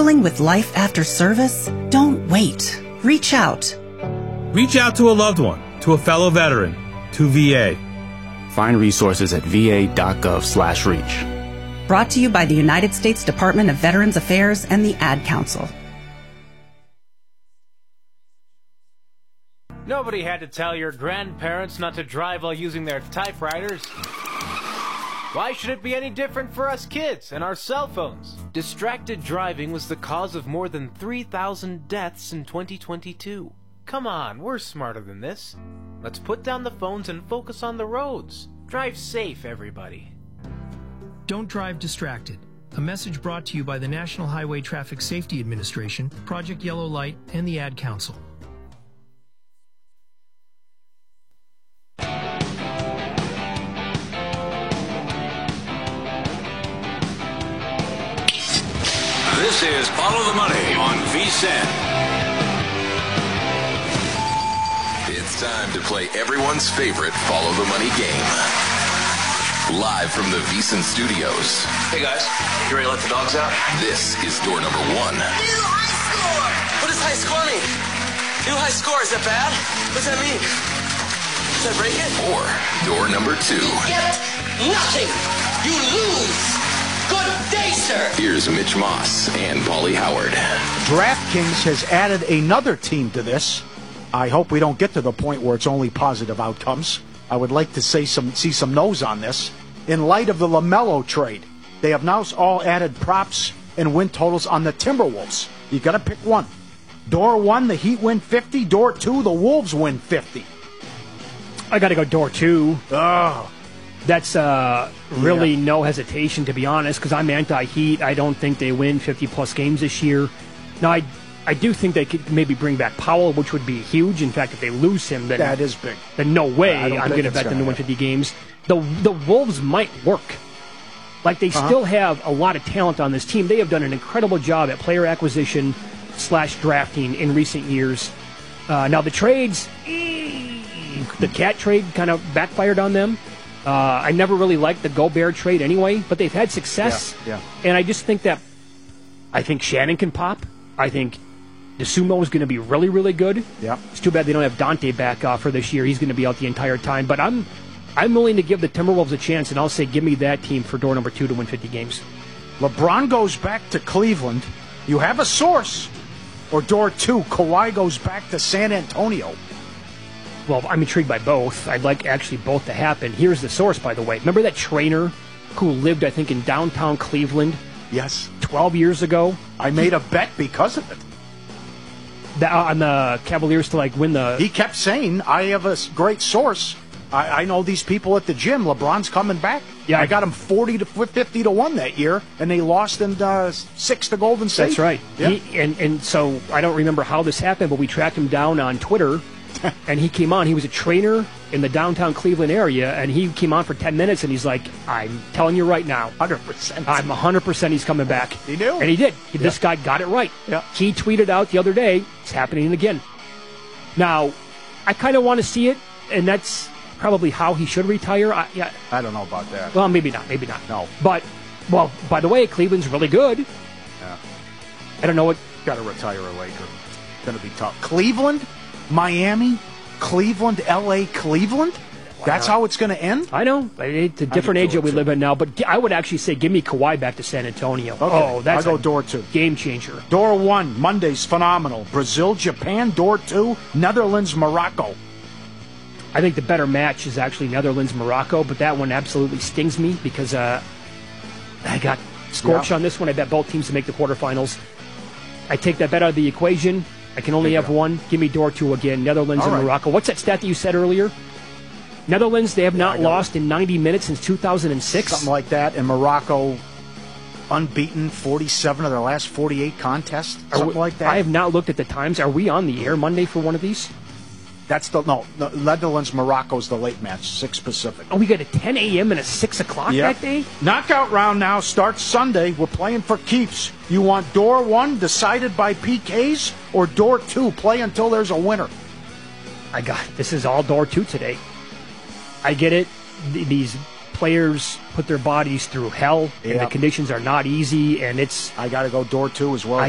Struggling with life after service? Don't wait. Reach out. Reach out to a loved one, to a fellow veteran, to VA. Find resources at va.gov/reach. Brought to you by the United States Department of Veterans Affairs and the Ad Council. Nobody had to tell your grandparents not to drive while using their typewriters. Why should it be any different for us kids and our cell phones? Distracted driving was the cause of more than 3,000 deaths in 2022. Come on, we're smarter than this. Let's put down the phones and focus on the roads. Drive safe, everybody. Don't drive distracted. A message brought to you by the National Highway Traffic Safety Administration, Project Yellow Light, and the Ad Council. This is Follow the Money on VSiN. It's time to play everyone's favorite Follow the Money game. Live from the VSiN studios. Hey guys, you ready to let the dogs out? This is door number 1. New high score! What does high score mean? New high score, is that bad? What's that mean? Does that break it? Or door number 2. You get nothing! You lose! Good day, sir! Here's Mitch Moss and Paulie Howard. DraftKings has added another team to this. I hope we don't get to the point where it's only positive outcomes. I would like to see some no's on this. In light of the LaMelo trade, they have now all added props and win totals on the Timberwolves. You got to pick one. Door 1, the Heat win 50. Door 2, the Wolves win 50. I got to go door 2. Oh. That's really no hesitation, to be honest, because I'm anti-Heat. I don't think they win 50-plus games this year. Now, I do think they could maybe bring back Powell, which would be huge. In fact, if they lose him, then that is big. Then no way I'm going to bet them to win 50 games. The Wolves might work. Like, they still have a lot of talent on this team. They have done an incredible job at player acquisition / drafting in recent years. Now, the trades, the Cat trade kind of backfired on them. I never really liked the Gobert trade anyway, but they've had success. Yeah. And I just think I think Shannon can pop. I think DeSumo is going to be really, really good. Yeah. It's too bad they don't have Dante back for this year. He's going to be out the entire time. But I'm willing to give the Timberwolves a chance, and I'll say give me that team for door number 2 to win 50 games. LeBron goes back to Cleveland. You have a source. Or door 2, Kawhi goes back to San Antonio. Well, I'm intrigued by both. I'd like actually both to happen. Here's the source, by the way. Remember that trainer who lived, I think, in downtown Cleveland? Yes. 12 years ago? I made a bet because of it. On the Cavaliers to, win the... He kept saying, I have a great source. I know these people at the gym. LeBron's coming back. Yeah. I got him 40 to 50 to 1 that year, and they lost in 6 to Golden State. That's right. Yep. And so I don't remember how this happened, but we tracked him down on Twitter. And he came on. He was a trainer in the downtown Cleveland area, and he came on for 10 minutes, and he's like, I'm telling you right now. 100%. I'm 100% he's coming back. He knew. And he did. This guy got it right. Yeah. He tweeted out the other day, it's happening again. Now, I kind of want to see it, and that's probably how he should retire. I don't know about that. Well, maybe not. No. But, well, by the way, Cleveland's really good. Yeah. I don't know what... Got to retire a Laker. It's going to be tough. Cleveland? Miami, Cleveland, L.A., Cleveland? That's how it's going to end? I know. It's a different age that we live in now, but I would actually say give me Kawhi back to San Antonio. Okay. Oh, that's I'll go door 2. Game changer. Door 1, Monday's phenomenal. Brazil, Japan. Door 2, Netherlands, Morocco. I think the better match is actually Netherlands, Morocco, but that one absolutely stings me because I got scorched on this one. I bet both teams to make the quarterfinals. I take that bet out of the equation. I can only have one. Give me door 2 again, Netherlands and Morocco. What's that stat that you said earlier? Netherlands, they have not lost in 90 minutes since 2006. Something like that. And Morocco, unbeaten, 47 of their last 48 contests. Something like that. I have not looked at the times. Are we on the air Monday for one of these? That's the Netherlands, Morocco's the late match, 6 Pacific. Oh, we got a 10 a.m. and a 6 o'clock that day? Knockout round now starts Sunday. We're playing for keeps. You want door 1 decided by PKs or door 2 play until there's a winner? This is all door 2 today. I get it. These players put their bodies through hell, and the conditions are not easy, and it's... I got to go door 2 as well.